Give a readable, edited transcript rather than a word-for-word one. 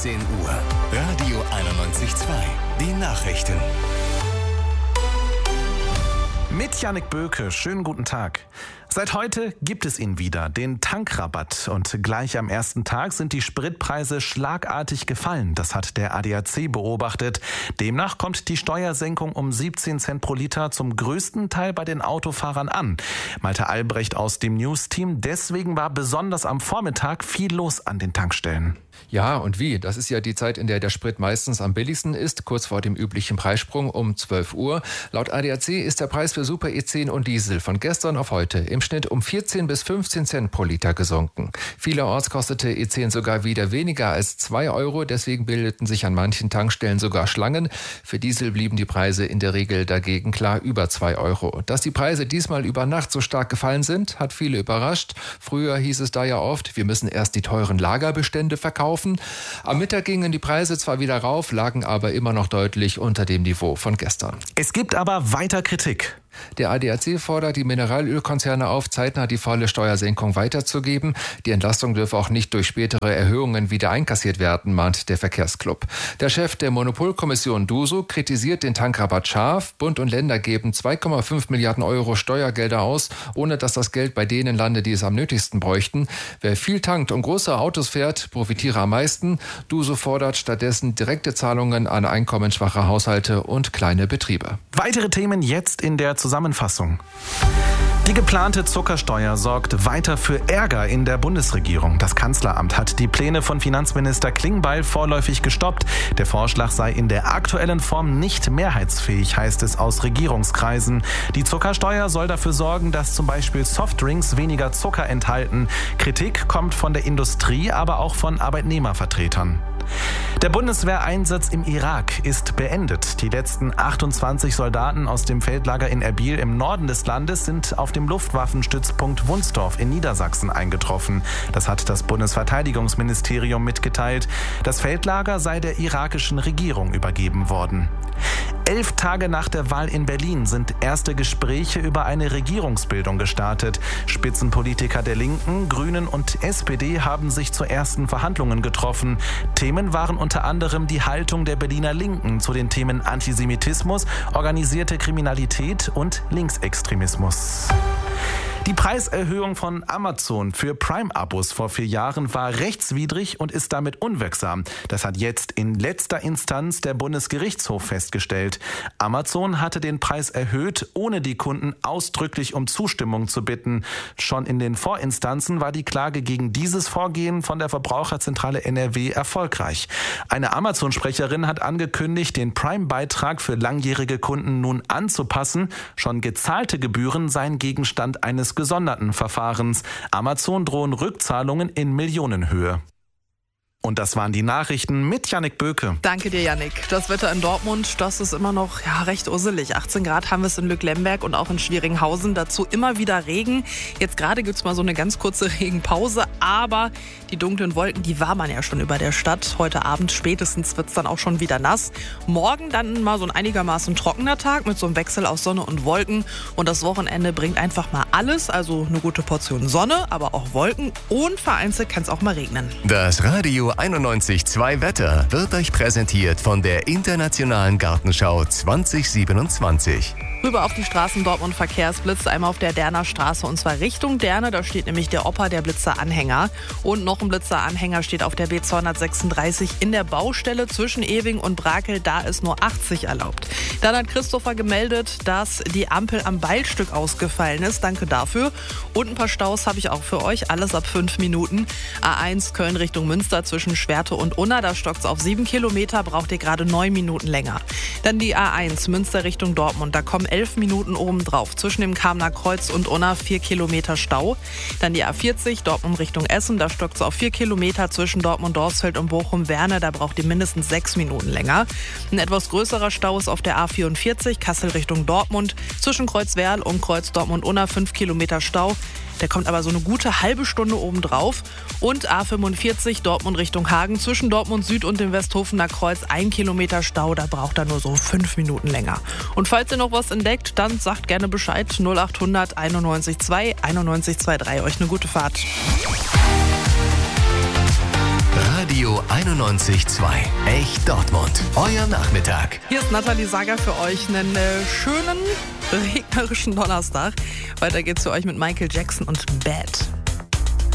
10 Uhr. Radio 91.2. Die Nachrichten. Mit Jannik Böke, schönen guten Tag. Seit heute gibt es ihn wieder, den Tankrabatt. Und gleich am ersten Tag sind die Spritpreise schlagartig gefallen. Das hat der ADAC beobachtet. Demnach kommt die Steuersenkung um 17 Cent pro Liter zum größten Teil bei den Autofahrern an. Malte Albrecht aus dem News-Team. Deswegen war besonders am Vormittag viel los an den Tankstellen. Ja, und wie? Das ist ja die Zeit, in der der Sprit meistens am billigsten ist, kurz vor dem üblichen Preissprung um 12 Uhr. Laut ADAC ist der Preis für Super E10 und Diesel von gestern auf heute im Schnitt um 14 bis 15 Cent pro Liter gesunken. Vielerorts kostete E10 sogar wieder weniger als 2 Euro, deswegen bildeten sich an manchen Tankstellen sogar Schlangen. Für Diesel blieben die Preise in der Regel dagegen klar über 2 Euro. Dass die Preise diesmal über Nacht so stark gefallen sind, hat viele überrascht. Früher hieß es da ja oft, wir müssen erst die teuren Lagerbestände verkaufen. Am Mittag gingen die Preise zwar wieder rauf, lagen aber immer noch deutlich unter dem Niveau von gestern. Es gibt aber weiter Kritik. Der ADAC fordert die Mineralölkonzerne auf, zeitnah die volle Steuersenkung weiterzugeben. Die Entlastung dürfe auch nicht durch spätere Erhöhungen wieder einkassiert werden, mahnt der Verkehrsclub. Der Chef der Monopolkommission DUSO kritisiert den Tankrabatt scharf. Bund und Länder geben 2,5 Milliarden Euro Steuergelder aus, ohne dass das Geld bei denen landet, die es am nötigsten bräuchten. Wer viel tankt und große Autos fährt, profitiere am meisten. DUSO fordert stattdessen direkte Zahlungen an einkommensschwache Haushalte und kleine Betriebe. Weitere Themen jetzt in der Zusammenfassung. Die geplante Zuckersteuer sorgt weiter für Ärger in der Bundesregierung. Das Kanzleramt hat die Pläne von Finanzminister Klingbeil vorläufig gestoppt. Der Vorschlag sei in der aktuellen Form nicht mehrheitsfähig, heißt es aus Regierungskreisen. Die Zuckersteuer soll dafür sorgen, dass zum Beispiel Softdrinks weniger Zucker enthalten. Kritik kommt von der Industrie, aber auch von Arbeitnehmervertretern. Der Bundeswehreinsatz im Irak ist beendet. Die letzten 28 Soldaten aus dem Feldlager in Erbil im Norden des Landes sind auf dem Luftwaffenstützpunkt Wunstorf in Niedersachsen eingetroffen. Das hat das Bundesverteidigungsministerium mitgeteilt. Das Feldlager sei der irakischen Regierung übergeben worden. 11 Tage nach der Wahl in Berlin sind erste Gespräche über eine Regierungsbildung gestartet. Spitzenpolitiker der Linken, Grünen und SPD haben sich zu ersten Verhandlungen getroffen. Themen waren unter anderem die Haltung der Berliner Linken zu den Themen Antisemitismus, organisierte Kriminalität und Linksextremismus. Die Preiserhöhung von Amazon für Prime-Abos vor 4 Jahren war rechtswidrig und ist damit unwirksam. Das hat jetzt in letzter Instanz der Bundesgerichtshof festgestellt. Amazon hatte den Preis erhöht, ohne die Kunden ausdrücklich um Zustimmung zu bitten. Schon in den Vorinstanzen war die Klage gegen dieses Vorgehen von der Verbraucherzentrale NRW erfolgreich. Eine Amazon-Sprecherin hat angekündigt, den Prime-Beitrag für langjährige Kunden nun anzupassen. Schon gezahlte Gebühren seien Gegenstand eines gesonderten Verfahrens. Amazon drohen Rückzahlungen in Millionenhöhe. Und das waren die Nachrichten mit Jannik Böke. Danke dir, Jannik. Das Wetter in Dortmund, das ist immer noch recht usselig. 18 Grad haben wir es in Lücklemberg und auch in Schwieringhausen. Dazu immer wieder Regen. Jetzt gerade gibt es mal so eine ganz kurze Regenpause. Aber die dunklen Wolken, die wabern ja schon über der Stadt. Heute Abend spätestens wird es dann auch schon wieder nass. Morgen dann mal so ein einigermaßen trockener Tag mit so einem Wechsel aus Sonne und Wolken. Und das Wochenende bringt einfach mal alles. Also eine gute Portion Sonne, aber auch Wolken. Und vereinzelt kann es auch mal regnen. Das Radio 91.2 Wetter wird euch präsentiert von der Internationalen Gartenschau 2027. Rüber auf die Straßen Dortmund Verkehrsblitz, einmal auf der Derner Straße und zwar Richtung Derne. Da steht nämlich der Opa, der Blitzeranhänger. Und noch ein Blitzeranhänger steht auf der B236 in der Baustelle zwischen Ewing und Brakel. Da ist nur 80 erlaubt. Dann hat Christopher gemeldet, dass die Ampel am Beilstück ausgefallen ist. Danke dafür. Und ein paar Staus habe ich auch für euch. Alles ab 5 Minuten. A1 Köln Richtung Münster zwischen Schwerte und Unna. Da stockt es auf 7 Kilometer. Braucht ihr gerade 9 Minuten länger. Dann die A1 Münster Richtung Dortmund. Da kommen 11 Minuten obendrauf. Zwischen dem Kamener Kreuz und Unna 4 Kilometer Stau. Dann die A40 Dortmund Richtung Essen. Da stockt es auf 4 Kilometer zwischen Dortmund-Dorsfeld und Bochum-Werne. Da braucht ihr mindestens 6 Minuten länger. Ein etwas größerer Stau ist auf der A44 Kassel Richtung Dortmund. Zwischen Kreuzwerl und Kreuz Dortmund-Unna 5 Kilometer Stau. Der kommt aber so eine gute halbe Stunde obendrauf. Und A45 Dortmund Richtung Hagen. Zwischen Dortmund Süd und dem Westhofener Kreuz 1 Kilometer Stau. Da braucht er nur so 5 Minuten länger. Und falls ihr noch was entdeckt, dann sagt gerne Bescheid. 0800 91 2 91 23. Euch eine gute Fahrt. Radio 91.2. Echt Dortmund. Euer Nachmittag. Hier ist Nathalie Sager für euch. Einen schönen, regnerischen Donnerstag. Weiter geht's für euch mit Michael Jackson und Bad.